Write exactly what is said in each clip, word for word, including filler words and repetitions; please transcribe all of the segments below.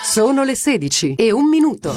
Sono le sedici e un minuto.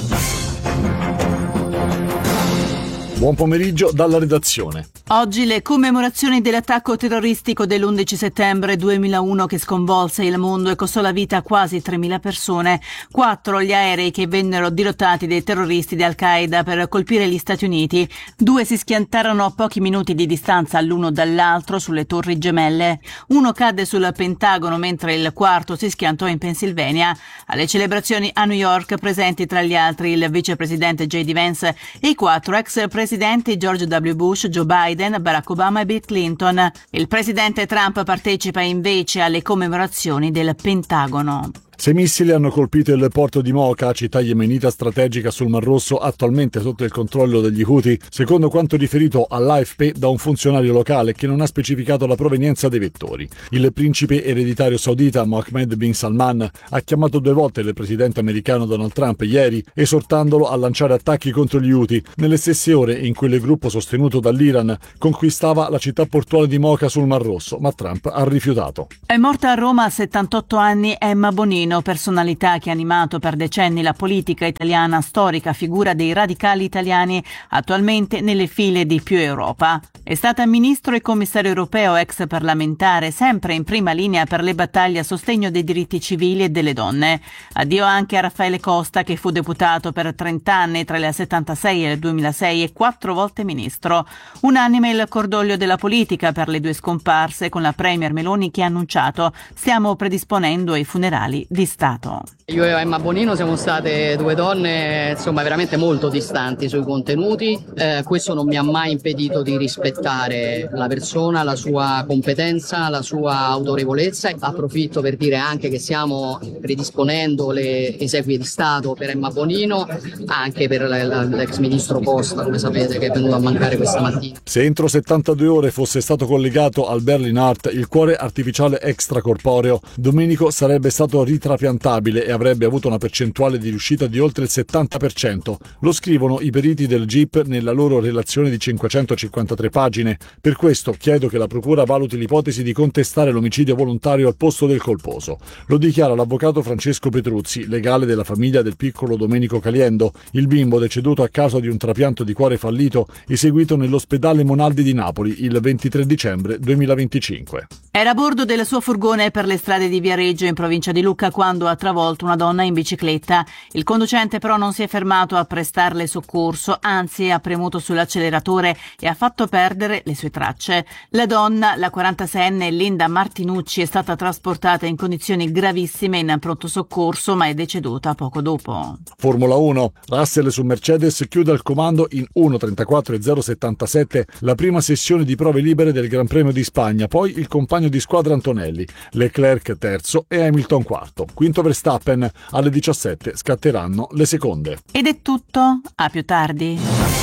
Buon pomeriggio dalla redazione. Oggi le commemorazioni dell'attacco terroristico dell'undici settembre duemilauno che sconvolse il mondo e costò la vita a quasi tremila persone. Quattro gli aerei che vennero dirottati dai terroristi di Al-Qaeda per colpire gli Stati Uniti. Due si schiantarono a pochi minuti di distanza l'uno dall'altro sulle torri gemelle. Uno cadde sul Pentagono mentre il quarto si schiantò in Pennsylvania. Alle celebrazioni a New York presenti tra gli altri il vicepresidente J D Vance e i quattro ex presidenti George W. Bush, Joe Biden, Barack Obama e Bill Clinton. Il presidente Trump partecipa invece alle commemorazioni del Pentagono. Sei missili hanno colpito il porto di Mocha, città yemenita strategica sul Mar Rosso, attualmente sotto il controllo degli Houthi, secondo quanto riferito all'A F P da un funzionario locale che non ha specificato la provenienza dei vettori. Il principe ereditario saudita Mohammed bin Salman ha chiamato due volte il presidente americano Donald Trump ieri, esortandolo a lanciare attacchi contro gli Houthi, nelle stesse ore in cui il gruppo sostenuto dall'Iran conquistava la città portuale di Mocha sul Mar Rosso, ma Trump ha rifiutato. È morta a Roma a settantotto anni Emma Bonino, personalità che ha animato per decenni la politica italiana, storica figura dei radicali italiani, attualmente nelle file di Più Europa. È stata ministro e commissario europeo, ex parlamentare, sempre in prima linea per le battaglie a sostegno dei diritti civili e delle donne. Addio anche a Raffaele Costa, che fu deputato per trenta anni tra il settantasei e il duemilasei e quattro volte ministro. Unanime il cordoglio della politica per le due scomparse, con la premier Meloni che ha annunciato: stiamo predisponendo i funerali di Stato. Io e Emma Bonino siamo state due donne insomma veramente molto distanti sui contenuti, eh, questo non mi ha mai impedito di rispettare la persona, la sua competenza, la sua autorevolezza. Approfitto per dire anche che stiamo predisponendo le esequie di Stato per Emma Bonino, anche per l'ex ministro Costa, come sapete, che è venuto a mancare questa mattina. Se entro settantadue ore fosse stato collegato al Berlin Heart, il cuore artificiale extracorporeo, Domenico sarebbe stato ritrapiantabile e avrebbe avuto una percentuale di riuscita di oltre il settanta per cento. Lo scrivono i periti del G I P nella loro relazione di cinquecentocinquantatré pagine. Per questo chiedo che la procura valuti l'ipotesi di contestare l'omicidio volontario al posto del colposo. Lo dichiara l'avvocato Francesco Petruzzi, legale della famiglia del piccolo Domenico Caliendo, il bimbo deceduto a causa di un trapianto di cuore fallito eseguito nell'ospedale Monaldi di Napoli il ventitré dicembre duemilaventicinque. Era a bordo del suo furgone per le strade di Viareggio in provincia di Lucca quando ha travolto una donna in bicicletta. Il conducente però non si è fermato a prestarle soccorso, anzi ha premuto sull'acceleratore e ha fatto perdere le sue tracce. La donna, la quarantaseienne Linda Martinucci, è stata trasportata in condizioni gravissime in pronto soccorso ma è deceduta poco dopo. Formula uno. Russell su Mercedes chiude al comando in uno trentaquattro e zero settantasette la prima sessione di prove libere del Gran Premio di Spagna, poi il compagno di squadra Antonelli, Leclerc terzo e Hamilton quarto. Quinto Verstappen, alle diciassette scatteranno le seconde. Ed è tutto, a più tardi.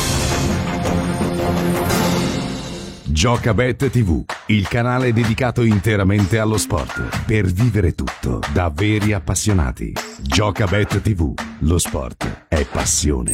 Giocabet tivù, il canale dedicato interamente allo sport, per vivere tutto da veri appassionati. Giocabet tivù, lo sport è passione.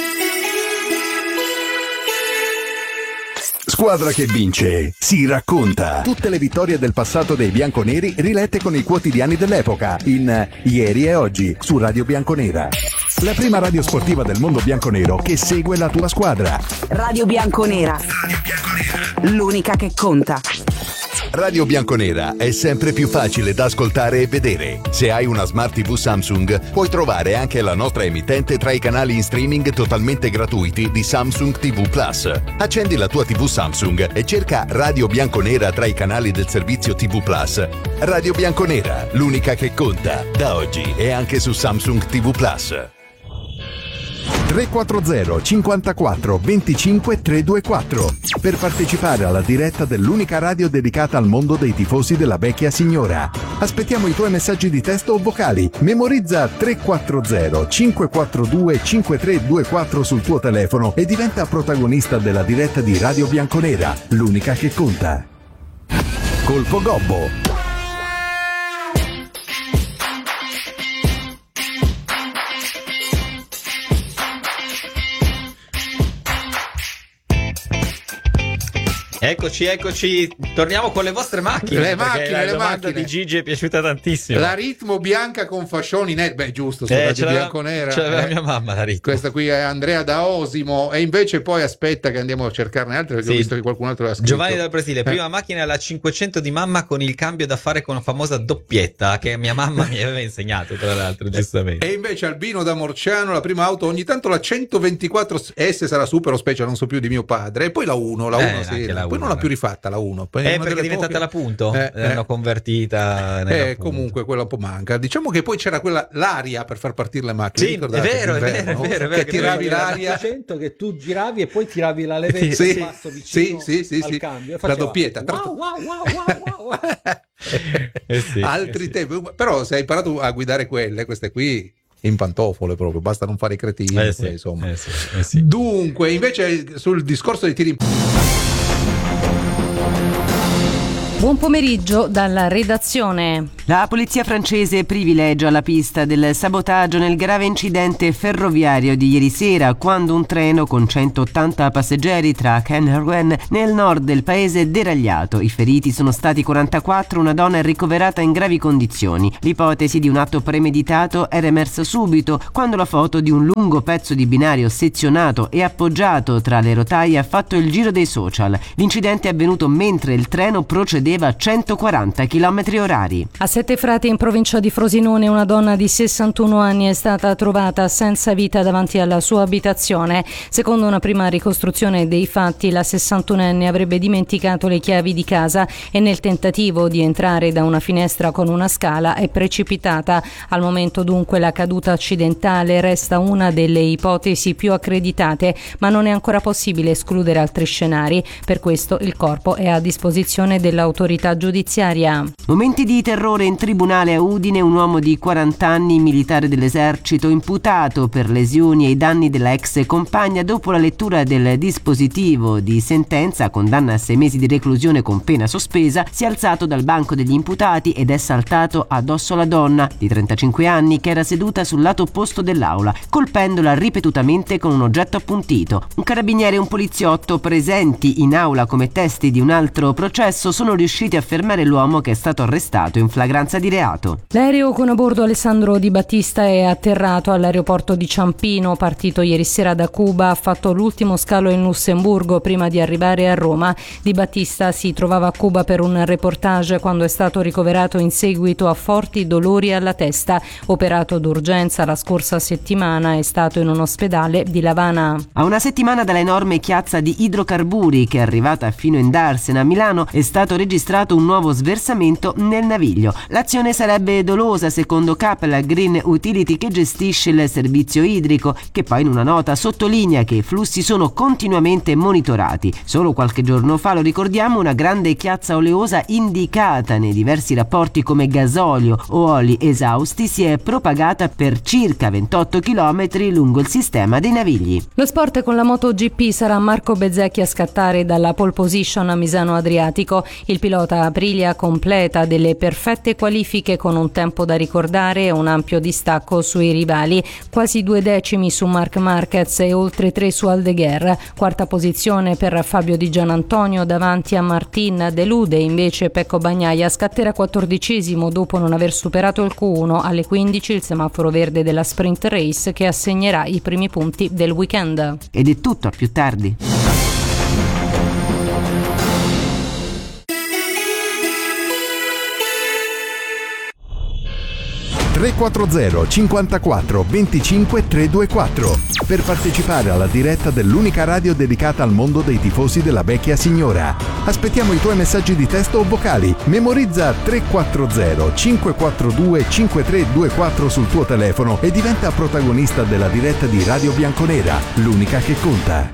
Squadra che vince si racconta. Tutte le vittorie del passato dei bianconeri rilette con i quotidiani dell'epoca in Ieri e Oggi su Radio Bianconera. La prima radio sportiva del mondo bianconero che segue la tua squadra. Radio Bianconera. Radio Bianconera. L'unica che conta. Radio Bianconera è sempre più facile da ascoltare e vedere. Se hai una Smart tivù Samsung, puoi trovare anche la nostra emittente tra i canali in streaming totalmente gratuiti di Samsung tivù Plus. Accendi la tua tivù Samsung e cerca Radio Bianconera tra i canali del servizio tivù Plus. Radio Bianconera, l'unica che conta, da oggi e anche su Samsung tivù Plus. tre quattro zero cinquantaquattro venticinque trecentoventiquattro per partecipare alla diretta dell'unica radio dedicata al mondo dei tifosi della vecchia signora. Aspettiamo i tuoi messaggi di testo o vocali. Memorizza tre quattro zero cinque quattro due cinque tre due quattro sul tuo telefono e diventa protagonista della diretta di Radio Bianconera, l'unica che conta. Colpo Gobbo. Eccoci, eccoci, torniamo con le vostre macchine. Le perché macchine, la le domanda macchine. di Gigi è piaciuta tantissimo. La Ritmo bianca con fascioni neri. Beh, giusto, sto Eh, eh, ce l'aveva- bianco-nera. ce l'aveva eh. mia mamma la Ritmo. Questa qui è Andrea da Osimo. E invece poi aspetta che andiamo a cercarne altre, perché Sì. ho visto che qualcun altro l'ha scritto. Giovanni dal Brasile, Eh. prima macchina è la cinquecento di mamma con il cambio da fare con la famosa doppietta che mia mamma mi aveva insegnato, tra l'altro, giustamente. E invece Albino da Morciano, la prima auto, ogni tanto la centoventiquattro S sarà super o special, non so più, di mio padre. E poi la uno, la Eh, uno sì. anche la Poi uno, non l'ha eh. più rifatta la uno. Poi Eh, una perché è delle diventata poche- la punto, Eh, l'hanno eh. convertita nella Eh, punto. comunque quella un po' manca. Diciamo che poi c'era quella l'aria per far partire le macchine. Sì, ricordate? è vero, è D'inverno, vero, è vero, è vero, che che tiravi dovevi- l'aria. duecento che tu giravi e poi tiravi la levetta Sì, in basso vicino sì, sì, al sì. cambio e La faceva doppietta. wow, wow, wow, wow, wow. Eh sì, Altri eh sì. tempi. Però se hai imparato a guidare quelle, queste qui in pantofole proprio, basta non fare i cretini. Eh poi, sì, insomma. eh sì, eh sì. Dunque, invece sul discorso dei tiri in Buon pomeriggio dalla redazione. La polizia francese privilegia la pista del sabotaggio nel grave incidente ferroviario di ieri sera, quando un treno con centottanta passeggeri tra Caen e Rouen nel nord del paese è deragliato. I feriti sono stati quarantaquattro, una donna è ricoverata in gravi condizioni. L'ipotesi di un atto premeditato era emersa subito quando la foto di un lungo pezzo di binario sezionato e appoggiato tra le rotaie ha fatto il giro dei social. L'incidente è avvenuto mentre il treno procedeva a centoquaranta chilometri orari. A Sette Frati, in provincia di Frosinone, una donna di sessantuno anni è stata trovata senza vita davanti alla sua abitazione. Secondo una prima ricostruzione dei fatti, la sessantunenne avrebbe dimenticato le chiavi di casa e nel tentativo di entrare da una finestra con una scala è precipitata. Al momento dunque la caduta accidentale resta una delle ipotesi più accreditate, ma non è ancora possibile escludere altri scenari. Per questo il corpo è a disposizione dell'autorità giudiziaria. Momenti di terrore in tribunale a Udine, un uomo di quaranta anni, militare dell'esercito, imputato per lesioni ai danni della ex compagna, dopo la lettura del dispositivo di sentenza, condanna a sei mesi di reclusione con pena sospesa, si è alzato dal banco degli imputati ed è saltato addosso alla donna di trentacinque anni che era seduta sul lato opposto dell'aula, colpendola ripetutamente con un oggetto appuntito. Un carabiniere e un poliziotto presenti in aula come testi di un altro processo sono riusciti a fermare l'uomo, che è stato arrestato in flagranza di reato. L'aereo con a bordo Alessandro Di Battista è atterrato all'aeroporto di Ciampino, partito ieri sera da Cuba, ha fatto l'ultimo scalo in Lussemburgo prima di arrivare a Roma. Di Battista si trovava a Cuba per un reportage quando è stato ricoverato in seguito a forti dolori alla testa. Operato d'urgenza la scorsa settimana, è stato in un ospedale di La Habana. A una settimana dall'enorme chiazza di idrocarburi che è arrivata fino in Darsena a Milano, è stato registrato un nuovo sversamento nel naviglio. L'azione sarebbe dolosa, secondo Capella Green Utility, che gestisce il servizio idrico, che poi in una nota sottolinea che i flussi sono continuamente monitorati. Solo qualche giorno fa, lo ricordiamo, una grande chiazza oleosa indicata nei diversi rapporti come gasolio o oli esausti si è propagata per circa ventotto chilometri lungo il sistema dei navigli. Lo sport con la MotoGP, sarà Marco Bezzecchi a scattare dalla pole position a Misano Adriatico. Il pilota Aprilia completa delle perfette qualifiche con un tempo da ricordare e un ampio distacco sui rivali, quasi due decimi su Marc Marquez e oltre tre su Aldeguer. Quarta posizione per Fabio Di Gianantonio davanti a Martin, delude invece Pecco Bagnaia, scatterà quattordicesimo dopo non aver superato il Q uno. Alle quindici il semaforo verde della sprint race che assegnerà i primi punti del weekend. Ed è tutto, a più tardi. tre quattro zero cinquantaquattro venticinque trecentoventuquattro per partecipare alla diretta dell'unica radio dedicata al mondo dei tifosi della vecchia signora. Aspettiamo i tuoi messaggi di testo o vocali. Memorizza tre quattro zero cinque quattro due cinque tre due quattro sul tuo telefono e diventa protagonista della diretta di Radio Bianconera, l'unica che conta.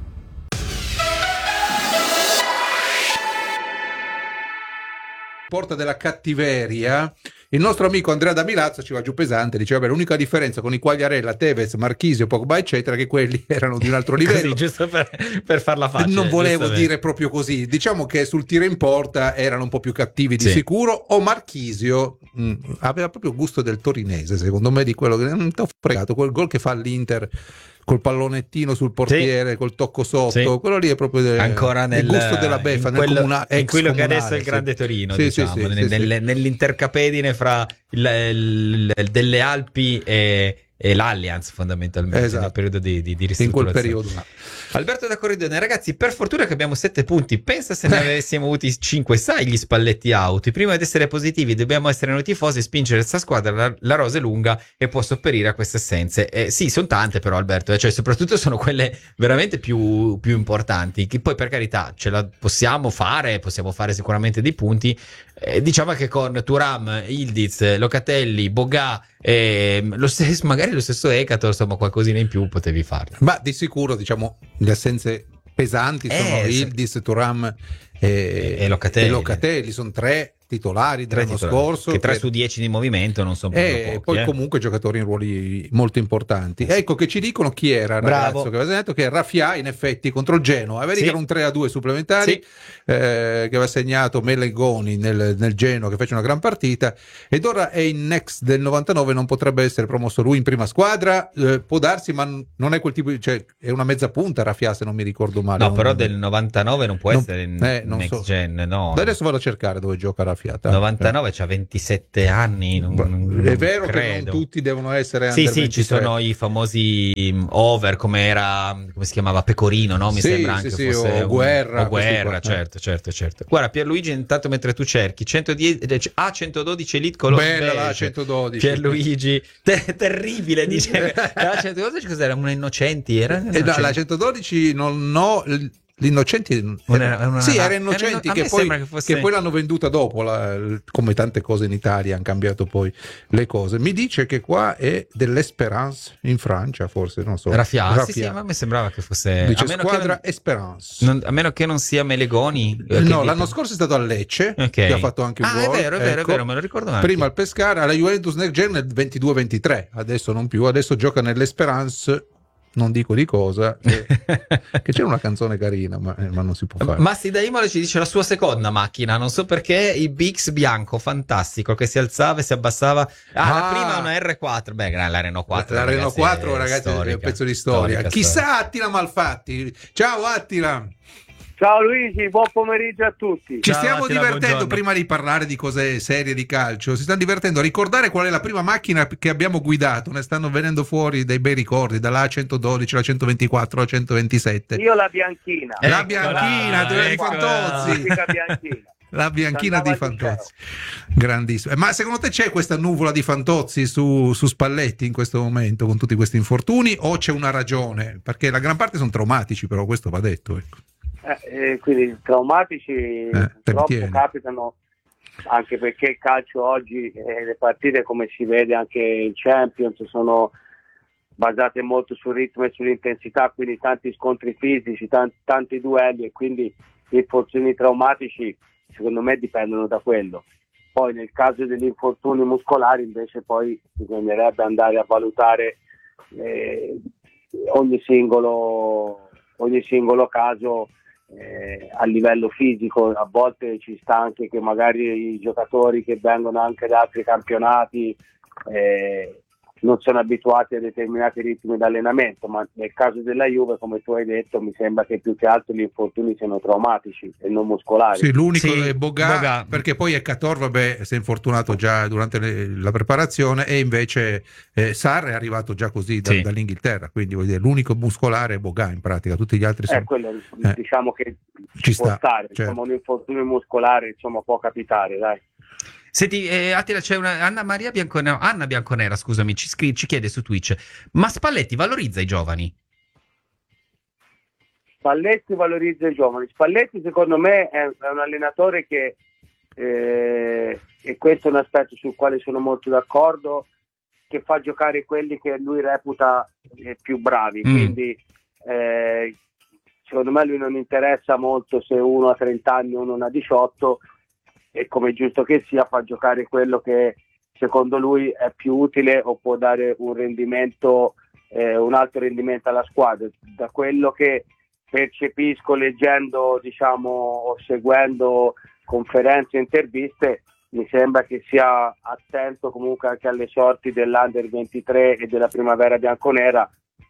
Porta della cattiveria, il nostro amico Andrea da Milazzo ci va giù pesante, diceva: beh, l'unica differenza con i Quagliarella, Tevez, Marchisio, Pogba eccetera è che quelli erano di un altro livello. Così, giusto per, per farla facile. Non volevo dire proprio così, diciamo che sul tiro in porta erano un po' più cattivi di sì. sicuro. O Marchisio mh, aveva proprio gusto del torinese, secondo me, di quello che non ti ho fregato, quel gol che fa all'Inter col pallonettino sul portiere, sì. col tocco sotto, sì. quello lì è proprio de, ancora nel il gusto della beffa, in quello, nel comuna, in quello che adesso è il sì. Grande Torino, sì, diciamo, sì, sì, nel, sì, nel, sì. nell'intercapedine fra il, il, il, delle Alpi e e l'Allianz fondamentalmente esatto. nel periodo di, di, di ristrutturazione. In quel periodo no. Alberto da Corridone, ragazzi, per fortuna che abbiamo sette punti, pensa se ne avessimo avuti cinque, sai gli Spalletti out, prima di essere positivi dobbiamo essere noi tifosi, spingere questa squadra, la, la rosa è lunga e può sopperire a queste assenze. Eh, sì, sono tante però Alberto, eh, cioè soprattutto sono quelle veramente più, più importanti, che poi per carità ce la possiamo fare, possiamo fare sicuramente dei punti, eh, diciamo che con Thuram, Ildiz, Locatelli, Boga, eh, lo stesso, magari lo stesso Ekato, insomma qualcosina in più potevi farlo. Ma di sicuro diciamo le assenze pesanti sono eh, Ildiz, Thuram e, e Locatelli. e Locatelli, sono tre titolari dell'anno scorso, che tre che... su dieci di movimento non sono e pochi, poi eh. comunque giocatori in ruoli molto importanti. Ecco che ci dicono chi era il Bravo. ragazzo che aveva detto che Raffia in effetti contro il Genoa, vedi sì. che era un tre a due supplementari, sì. eh, che aveva segnato Melegoni nel, nel Genoa, che fece una gran partita, ed ora è in next del novantanove, non potrebbe essere promosso lui in prima squadra, eh, può darsi, ma non è quel tipo di, cioè è una mezza punta Raffia se non mi ricordo male. No, non, però del novantanove non può non, essere in eh, non next so. gen, no. Adesso vado a cercare dove gioca Raffia. novantanove c'ha ventisette anni, non, non è vero credo. che non tutti devono essere sì under sì ventitré. Ci sono i famosi over, come era, come si chiamava, Pecorino, no? Mi sì, sembra sì, anche sì, fosse o un, Guerra, o Guerra certo certo certo. Guarda Pierluigi, intanto mentre tu cerchi centodieci A centododici Elite Color bella la centododici Pierluigi te- terribile dice la centododici cos'era, una Innocenti era? Eh, no, la centododici non ho l'Innocenti una, una, sì, era Innocenti, era, che, poi, che, fosse... che poi l'hanno venduta dopo, la, come tante cose in Italia hanno cambiato poi le cose. Mi dice che qua è dell'Espérance in Francia, forse, non so. Raffia, Raffia. Sì, sì, ma mi sembrava che fosse dice a meno squadra che non... Espérance. Non, a meno che non sia Melegoni. Eh, no, che l'anno dico... scorso è stato a Lecce, okay. che ha fatto anche un ah, gol. è vero, è vero, ecco. è vero, me lo ricordo anche. Prima al Pescara, alla Juventus Next Gen nel ventidue ventitré, adesso non più, adesso gioca nell'Espérance. Non dico di cosa, che, che c'è una canzone carina, ma, eh, ma non si può fare. Massi da Imola ci dice la sua seconda macchina, non so perché, il B X bianco, fantastico, che si alzava e si abbassava. Ah, ah la prima è una R quattro, beh, la Renault quattro. La, la Renault quattro, è ragazzi, storica, è un pezzo di storia. storica, Chissà storica. Attila Malfatti. Ciao Attila. Ciao Luigi, buon pomeriggio a tutti. Ci Ciao, stiamo Attila, divertendo, buongiorno. prima di parlare di cose serie di calcio, si stanno divertendo a ricordare qual è la prima macchina che abbiamo guidato. Ne stanno venendo fuori dei bei ricordi, dalla A centododici, la centoventiquattro, la centoventisette. Io la bianchina. La Eccola, bianchina, di eccola. Fantozzi. La bianchina. La bianchina di Andava al Fantozzi, grandissima. Ma secondo te c'è questa nuvola di Fantozzi su, su Spalletti in questo momento con tutti questi infortuni, o c'è una ragione? Perché la gran parte sono traumatici, però questo va detto, ecco. Eh, eh, quindi traumatici Eh, purtroppo tieni. capitano, anche perché il calcio oggi, eh, le partite come si vede anche in Champions sono basate molto sul ritmo e sull'intensità, quindi tanti scontri fisici, tanti, tanti duelli, e quindi gli infortuni traumatici secondo me dipendono da quello. Poi nel caso degli infortuni muscolari invece poi bisognerebbe andare a valutare eh, ogni singolo ogni singolo caso eh, a livello fisico. A volte ci sta anche che magari i giocatori che vengono anche da altri campionati eh, non sono abituati a determinati ritmi di allenamento, ma nel caso della Juve, come tu hai detto, mi sembra che più che altro gli infortuni siano traumatici e non muscolari. Sì, l'unico Sì, è Boga, Boga. perché poi è Cator, vabbè, si è infortunato già durante le, la preparazione, e invece eh, Sarr è arrivato già così da, Sì. dall'Inghilterra, quindi vuol dire l'unico muscolare è Boga in pratica, tutti gli altri sono... Eh, quello eh. diciamo che Ci può sta, stare, certo. insomma, un infortunio muscolare insomma può capitare, dai. Senti, eh, Attila, c'è una Anna Maria Bianconera, Anna Bianconera, scusami, ci, scri- ci chiede su Twitch: ma Spalletti valorizza i giovani? Spalletti valorizza i giovani. Spalletti secondo me è, è un allenatore che eh, e questo è un aspetto sul quale sono molto d'accordo, che fa giocare quelli che lui reputa eh, più bravi, Mm. quindi eh, secondo me lui non interessa molto se uno ha trenta anni o uno ne ha diciotto, e come è giusto che sia fa giocare quello che secondo lui è più utile o può dare un rendimento eh, un alto rendimento alla squadra. Da quello che percepisco leggendo, diciamo, o seguendo conferenze e interviste, mi sembra che sia attento comunque anche alle sorti dell'Under ventitré e della Primavera Bianconera,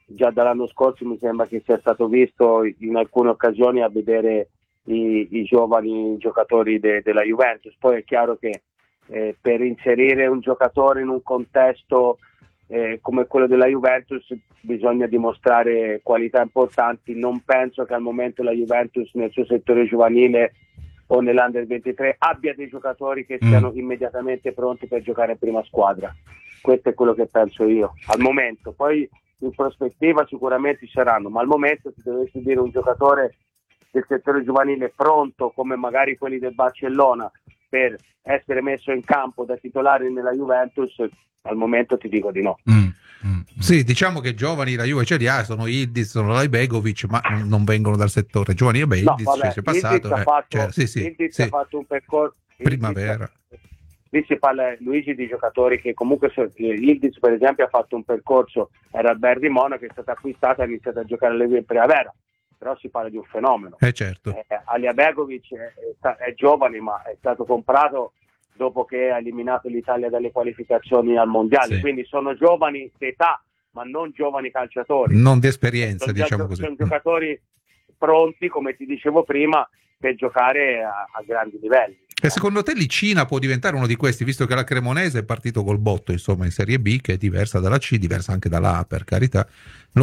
già dall'anno scorso mi sembra che sia stato visto in alcune occasioni a vedere i, i giovani giocatori de, della Juventus. Poi è chiaro che eh, per inserire un giocatore in un contesto eh, come quello della Juventus bisogna dimostrare qualità importanti. Non penso che al momento la Juventus nel suo settore giovanile o nell'Under ventitré abbia dei giocatori che siano mm. immediatamente pronti per giocare in prima squadra. Questo è quello che penso io al momento. Poi in prospettiva sicuramente ci saranno, ma al momento se dovessi dire un giocatore del settore giovanile pronto come magari quelli del Barcellona per essere messo in campo da titolare nella Juventus, al momento ti dico di no. Mm. Mm. Sì, diciamo che giovani la Juve ce li ha, sono Ildiz, sono Lajbegovic, ma non vengono dal settore giovani. E beh, No, Ildiz vabbè, c'è passato, Ildiz ha eh, fatto, cioè, sì, sì, Ildiz sì. ha fatto un percorso Primavera. Lì si parla, Luigi, di giocatori che comunque Ildiz per esempio ha fatto un percorso, era al Bayern di Monaco, è stato acquistato e ha iniziato a giocare alle Juve in primavera, però si parla di un fenomeno. Eh certo. eh, Aliabegovic è, è, è giovane, ma è stato comprato dopo che ha eliminato l'Italia dalle qualificazioni al mondiale, Sì. quindi sono giovani d'età ma non giovani calciatori, Non di esperienza, sono, diciamo gio- così. sono giocatori pronti, come ti dicevo prima, per giocare a, a grandi livelli. E secondo te Licina può diventare uno di questi, visto che la Cremonese è partito col botto, insomma, in Serie B, che è diversa dalla C, diversa anche dalla A, per carità.